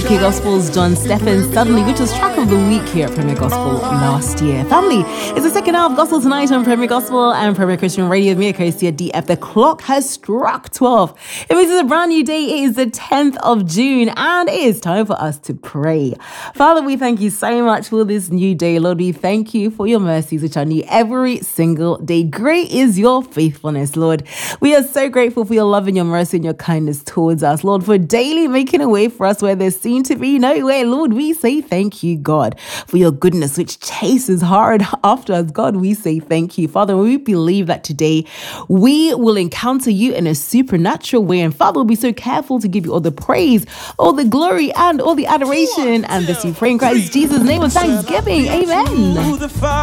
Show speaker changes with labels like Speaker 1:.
Speaker 1: UK Gospel's John Stephen Suddenly, which was track of the week here at Premier Gospel last year. Family, it's the second hour of Gospel Tonight on Premier Gospel and Premier Christian Radio with me, Akosia DF. The clock has struck 12. It means it's a brand new day. It is the 10th of June and it is time for us to pray. Father, we thank you so much for this new day. Lord, we thank you for your mercies, which are new every single day. Great is your faithfulness, Lord. We are so grateful for your love and your mercy and your kindness towards us, Lord, for daily making a way for us where there seemed to be no way. Lord, we say thank you, God, for your goodness, which chases hard after us. God, we say thank you. Father, we believe that today we will encounter you in a supernatural way. And Father, we'll be so careful to give you all the praise, all the glory, and all the adoration. And this we pray in Christ Jesus' name with thanksgiving. Amen.